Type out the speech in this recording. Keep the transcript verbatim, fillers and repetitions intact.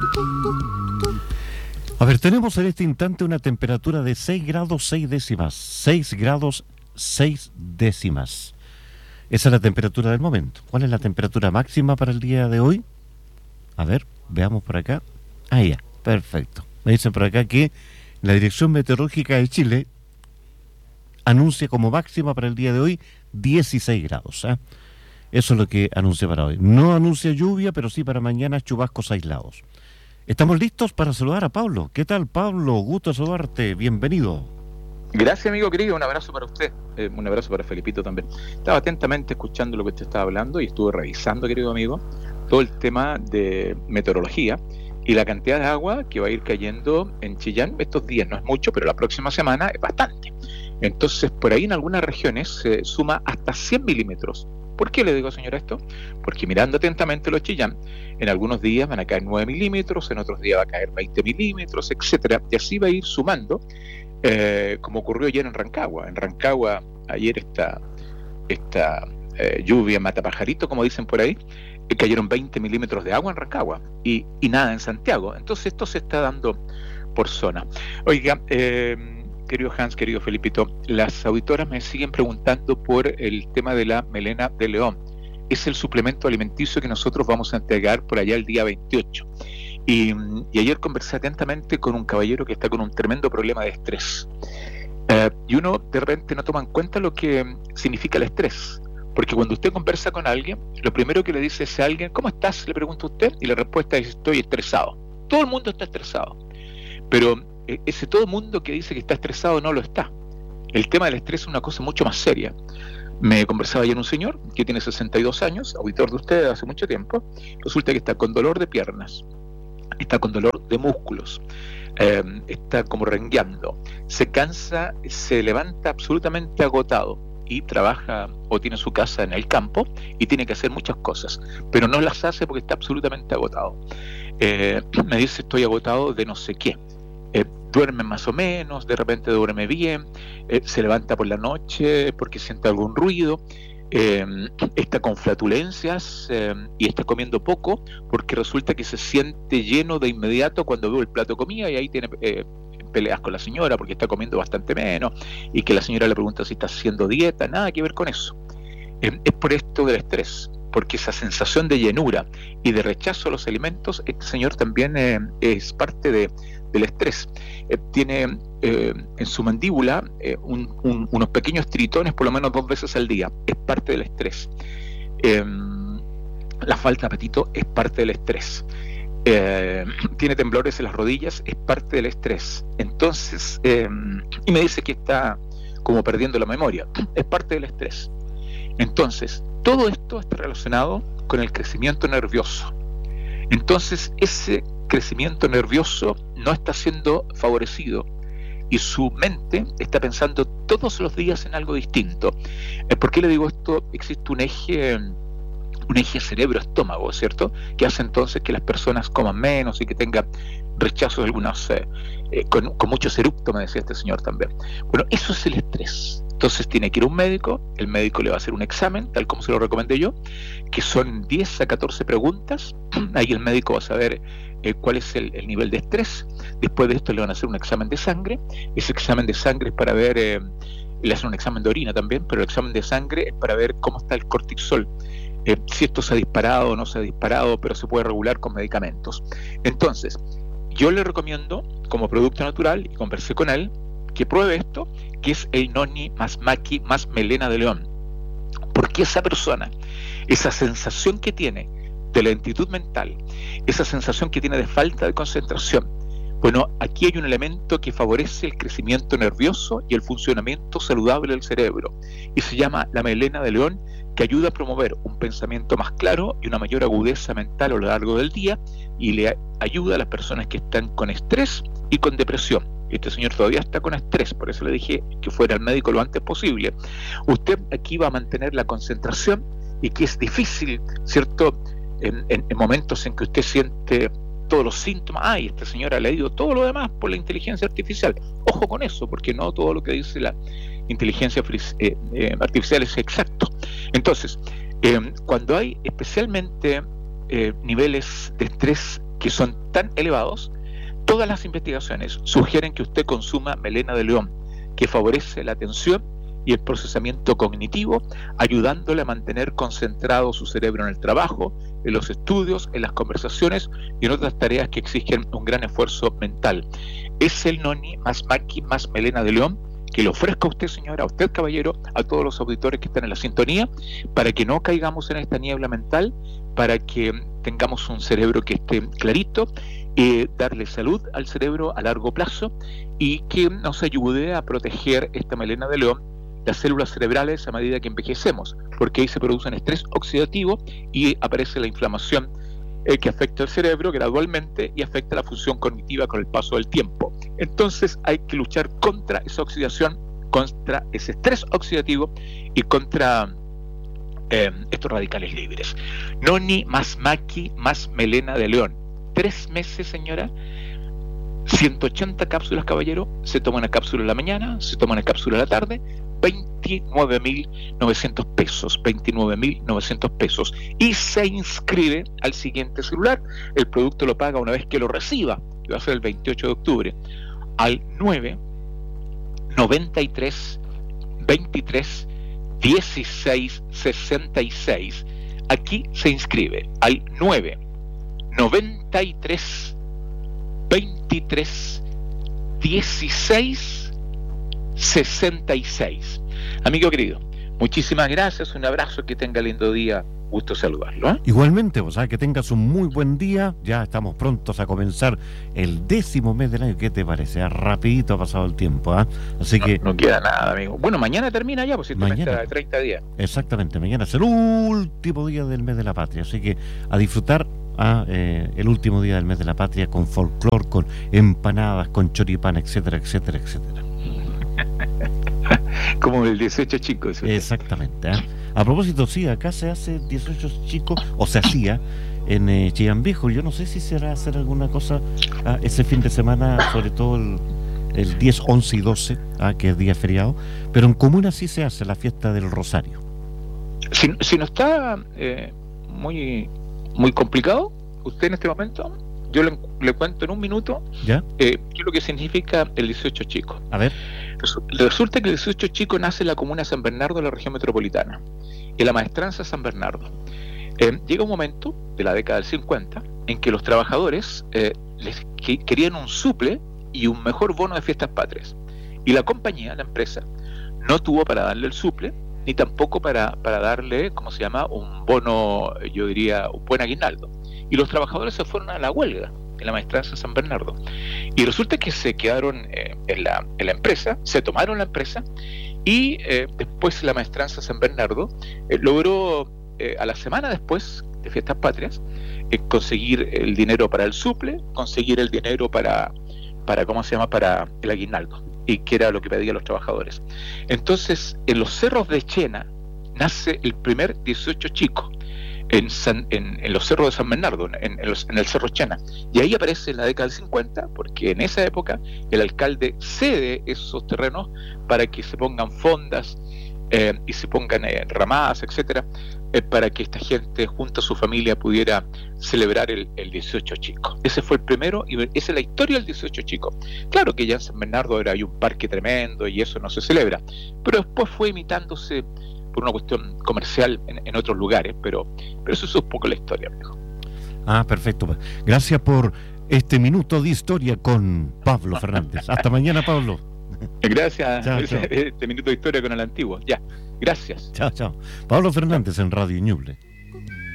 A ver, tenemos en este instante una temperatura de seis grados seis décimas. seis grados seis décimas. Esa es la temperatura del momento. ¿Cuál es la temperatura máxima para el día de hoy? A ver, veamos por acá. Ah, ya, perfecto. Me dicen por acá que la Dirección Meteorológica de Chile anuncia como máxima para el día de hoy dieciséis grados. ¿eh? Eso es lo que anuncia para hoy. No anuncia lluvia, pero sí para mañana chubascos aislados. Estamos listos para saludar a Pablo. ¿Qué tal, Pablo? Gusto saludarte. Bienvenido. Gracias, amigo querido. Un abrazo para usted. Eh, un abrazo para Felipito también. Estaba atentamente escuchando lo que usted estaba hablando y estuve revisando, querido amigo, todo el tema de meteorología y la cantidad de agua que va a ir cayendo en Chillán estos días. No es mucho, pero la próxima semana es bastante. Entonces, por ahí en algunas regiones se suma hasta cien milímetros. ¿Por qué le digo, señora, esto? Porque mirando atentamente los Chillán, en algunos días van a caer nueve milímetros, en otros días va a caer veinte milímetros, etcétera. Y así va a ir sumando, eh, como ocurrió ayer en Rancagua. En Rancagua, ayer esta, esta eh, lluvia matapajarito, como dicen por ahí, eh, cayeron veinte milímetros de agua en Rancagua y, y nada en Santiago. Entonces esto se está dando por zona. Oiga, eh, querido Hans, querido Felipito, las auditoras me siguen preguntando por el tema de la melena de león. Es el suplemento alimenticio que nosotros vamos a entregar por allá el día veintiocho. Y, y ayer conversé atentamente con un caballero que está con un tremendo problema de estrés. Uh, y uno de repente no toma en cuenta lo que significa el estrés. Porque cuando usted conversa con alguien, lo primero que le dice es a alguien, ¿cómo estás?, le pregunta usted, y la respuesta es, estoy estresado. Todo el mundo está estresado. Pero ese todo el mundo que dice que está estresado no lo está. El tema del estrés es una cosa mucho más seria. Me conversaba ayer un señor que tiene sesenta y dos años, auditor de ustedes hace mucho tiempo. Resulta que está con dolor de piernas, está con dolor de músculos, eh, está como rengueando, se cansa, se levanta absolutamente agotado y trabaja o tiene su casa en el campo y tiene que hacer muchas cosas, pero no las hace porque está absolutamente agotado. Eh, me dice, estoy agotado de no sé qué. Eh, duerme más o menos, de repente duerme bien, eh, se levanta por la noche porque siente algún ruido, eh, está con flatulencias eh, y está comiendo poco porque resulta que se siente lleno de inmediato cuando ve el plato de comida y ahí tiene eh, peleas con la señora porque está comiendo bastante menos y que la señora le pregunta si está haciendo dieta. Nada que ver con eso. Eh, es por esto del estrés, porque esa sensación de llenura y de rechazo a los alimentos, este señor también eh, es parte de del estrés. Eh, tiene eh, en su mandíbula eh, un, un, unos pequeños tritones por lo menos dos veces al día. Es parte del estrés. Eh, la falta de apetito es parte del estrés. Eh, tiene temblores en las rodillas, es parte del estrés. Entonces, eh, y me dice que está como perdiendo la memoria, es parte del estrés. Entonces, todo esto está relacionado con el crecimiento nervioso. Entonces, ese crecimiento nervioso no está siendo favorecido y su mente está pensando todos los días en algo distinto. ¿Por qué le digo esto? Existe un eje un eje cerebro-estómago, ¿cierto?, que hace entonces que las personas coman menos y que tengan rechazos algunos eh, eh, con, con muchos eructos, me decía este señor también. Bueno, eso es el estrés. Entonces tiene que ir a un médico, el médico le va a hacer un examen, tal como se lo recomendé yo, que son diez a catorce preguntas. Ahí el médico va a saber eh, cuál es el, el nivel de estrés. Después de esto le van a hacer un examen de sangre. Ese examen de sangre es para ver, eh, le hacen un examen de orina también, pero el examen de sangre es para ver cómo está el cortisol. Eh, si esto se ha disparado o no se ha disparado, pero se puede regular con medicamentos. Entonces, yo le recomiendo, como producto natural, y conversé con él, que pruebe esto, que es el noni más maqui más melena de león. Porque esa persona, esa sensación que tiene de lentitud mental, esa sensación que tiene de falta de concentración, bueno, aquí hay un elemento que favorece el crecimiento nervioso y el funcionamiento saludable del cerebro, y se llama la melena de león, que ayuda a promover un pensamiento más claro y una mayor agudeza mental a lo largo del día, y le ayuda a las personas que están con estrés y con depresión. Este señor todavía está con estrés, por eso le dije que fuera al médico lo antes posible. Usted aquí va a mantener la concentración, y que es difícil, ¿cierto?, en, en, en momentos en que usted siente todos los síntomas. Ay, esta señora ha leído todo lo demás por la inteligencia artificial. Ojo con eso, porque no todo lo que dice la inteligencia eh, eh, artificial es exacto. Entonces, eh, cuando hay especialmente eh, niveles de estrés que son tan elevados, todas las investigaciones sugieren que usted consuma melena de león, que favorece la atención y el procesamiento cognitivo, ayudándole a mantener concentrado su cerebro en el trabajo, en los estudios, en las conversaciones y en otras tareas que exigen un gran esfuerzo mental. Es el noni más maqui más melena de león que le ofrezco a usted, señora, a usted, caballero, a todos los auditores que están en la sintonía, para que no caigamos en esta niebla mental, para que tengamos un cerebro que esté clarito, eh, darle salud al cerebro a largo plazo y que nos ayude a proteger esta melena de león, las células cerebrales a medida que envejecemos, porque ahí se produce un estrés oxidativo y aparece la inflamación eh, que afecta al cerebro gradualmente y afecta la función cognitiva con el paso del tiempo. Entonces hay que luchar contra esa oxidación, contra ese estrés oxidativo y contra eh, estos radicales libres. Noni más maqui más melena de león. Tres meses, señora, ciento ochenta cápsulas, caballero. Se toma una cápsula en la mañana, se toma una cápsula en la tarde, veintinueve mil novecientos pesos, veintinueve mil novecientos pesos, y se inscribe al siguiente celular. El producto lo paga una vez que lo reciba, que va a ser el veintiocho de octubre, al nueve noventa y tres veintitrés dieciséis sesenta y seis. Aquí se inscribe al nueve noventa y tres veintitrés dieciséis sesenta y seis. Amigo querido, muchísimas gracias, un abrazo, que tenga lindo día, gusto saludarlo, ¿eh? Igualmente, o sea, que tengas un muy buen día. Ya estamos prontos a comenzar el décimo mes del año. ¿Qué te parece? Rapidito ha pasado el tiempo, ¿eh? Así no, que no queda nada, amigo. Bueno, mañana termina ya, posiblemente mañana, de treinta días. Exactamente, mañana es el último día del mes de la patria, así que a disfrutar a, eh, el último día del mes de la patria con folclor, con empanadas, con choripán, etcétera, etcétera, etcétera. Como el dieciocho chico. Eso. Exactamente, ¿eh? A propósito, sí, acá se hace dieciocho chico, o se hacía en eh, Chillán Viejo. Yo no sé si será hacer alguna cosa ah, ese fin de semana, sobre todo el, el diez, once y doce, ah, que es día feriado, pero en comuna sí se hace la fiesta del Rosario. Si, si no está eh, muy, muy complicado, usted en este momento, yo le, le cuento en un minuto ¿Ya? Eh, qué es lo que significa el dieciocho chico. A ver. Resulta que el dieciocho chico nace en la comuna de San Bernardo, de la región metropolitana, y en la maestranza San Bernardo. Eh, llega un momento de la década del cincuenta en que los trabajadores eh, les que, querían un suple y un mejor bono de fiestas patrias, y la compañía, la empresa, no tuvo para darle el suple ni tampoco para, para darle, ¿cómo se llama?, un bono, yo diría, un buen aguinaldo, y los trabajadores se fueron a la huelga en la maestranza San Bernardo, y resulta que se quedaron eh, en, la, en la empresa, se tomaron la empresa, y eh, después la maestranza San Bernardo eh, logró eh, a la semana después de Fiestas Patrias eh, conseguir el dinero para el suple, conseguir el dinero para, para ¿cómo se llama?, para el aguinaldo, y que era lo que pedían los trabajadores. Entonces, en los cerros de Chena nace el primer dieciocho chico, En, San, en, en los cerros de San Bernardo, en, en, los, en el cerro Chena, y ahí aparece en la década del cincuenta, porque en esa época el alcalde cede esos terrenos para que se pongan fondas eh, y se pongan eh, ramadas, etcétera, eh, para que esta gente junto a su familia pudiera celebrar el, el dieciocho chico. Ese fue el primero, y esa es la historia del dieciocho chico. Claro que ya en San Bernardo era hay un parque tremendo y eso no se celebra, pero después fue imitándose por una cuestión comercial en, en otros lugares, pero, pero eso es un poco la historia, amigo. Ah, perfecto. Gracias por este minuto de historia con Pablo Fernández. Hasta mañana, Pablo. Gracias. Chao, este chao. minuto de historia con el antiguo. Ya, gracias. Chao, chao. Pablo Fernández en Radio Ñuble.